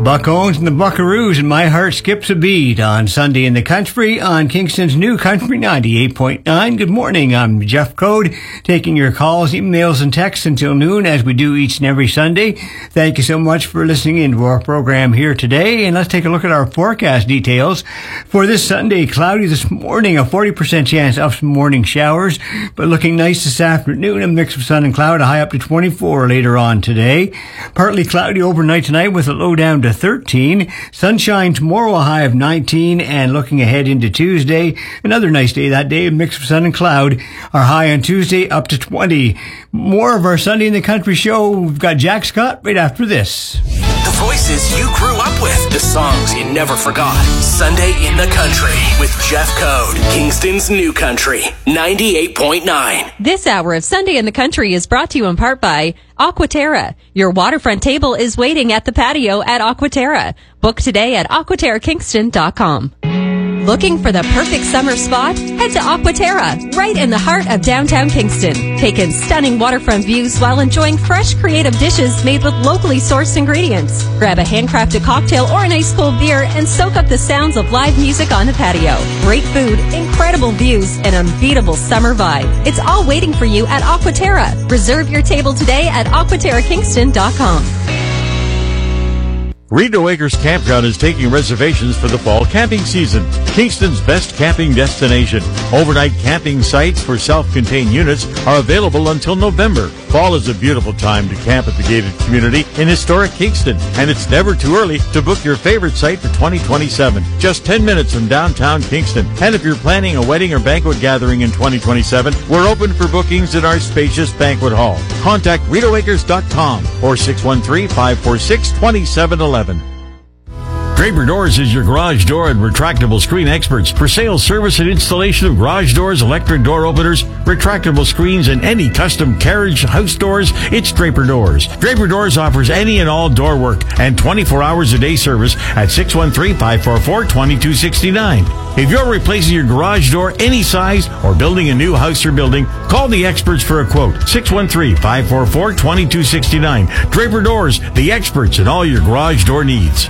Buck Owens and the Buckaroos and My Heart Skips a Beat on Sunday in the Country on Kingston's New Country 98.9. Good morning, I'm Jeff Code, taking your calls, emails, and texts until noon as we do each and every Sunday. Thank you so much for listening into our program here today, and let's take a look at our forecast details. For this Sunday, cloudy this morning, a 40% chance of some morning showers, but looking nice this afternoon, a mix of sun and cloud, a high up to 24 later on today. Partly cloudy overnight tonight with a low down to 13. Sunshine tomorrow, a high of 19, and looking ahead into Tuesday, another nice day that day, a mix of sun and cloud. Our high on Tuesday up to 20. More of our Sunday in the Country show. We've got Jack Scott right after this. The voices you grew up with, the songs you never forgot. Sunday in the Country with Jeff Code, Kingston's New Country 98.9. This hour of Sunday in the Country is brought to you in part by Aquaterra. Your waterfront table is waiting at the patio at Aquaterra. Book today at aquaterrakingston.com. Looking for the perfect summer spot? Head to Aquaterra, right in the heart of downtown Kingston. Take in stunning waterfront views while enjoying fresh, creative dishes made with locally sourced ingredients. Grab a handcrafted cocktail or an ice-cold beer and soak up the sounds of live music on the patio. Great food, incredible views, and unbeatable summer vibe. It's all waiting for you at Aquaterra. Reserve your table today at aquaterrakingston.com. Rideau Acres Campground is taking reservations for the fall camping season. Kingston's best camping destination. Overnight camping sites for self-contained units are available until November. Fall is a beautiful time to camp at the gated community in historic Kingston, and it's never too early to book your favorite site for 2027. Just 10 minutes from downtown Kingston. And if you're planning a wedding or banquet gathering in 2027, we're open for bookings in our spacious banquet hall. Contact RideauAcres.com or 613-546-2711. Draper Doors is your garage door and retractable screen experts for sales, service, and installation of garage doors, electric door openers, retractable screens, and any custom carriage house doors. It's Draper Doors. Draper Doors offers any and all door work and 24 hours a day service at 613-544-2269. If you're replacing your garage door any size or building a new house or building, call the experts for a quote. 613-544-2269. Draper Doors, the experts in all your garage door needs.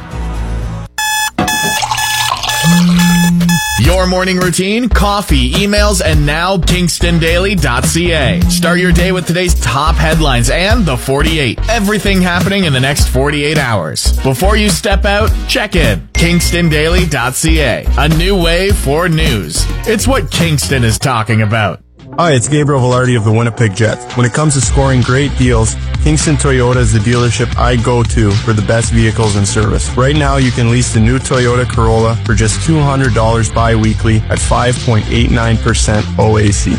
Your morning routine, coffee, emails, and now KingstonDaily.ca. Start your day with today's top headlines and the 48. Everything happening in the next 48 hours. Before you step out, check in. KingstonDaily.ca. A new way for news. It's what Kingston is talking about. Hi, it's Gabriel Velarde of the Winnipeg Jets. When it comes to scoring great deals, Kingston Toyota is the dealership I go to for the best vehicles and service. Right now, you can lease the new Toyota Corolla for just $200 bi-weekly at 5.89% OAC.